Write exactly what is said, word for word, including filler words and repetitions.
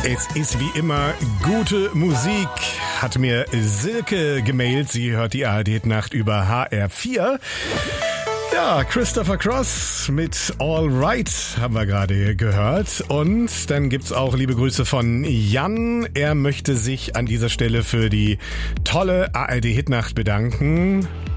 Es ist wie immer gute Musik, hat mir Silke gemailt. Sie hört die A R D-Nacht über H R vier. Ja, Christopher Cross mit All Right haben wir gerade gehört. Und dann gibt's auch liebe Grüße von Jan. Er möchte sich an dieser Stelle für die tolle A R D-Hitnacht bedanken.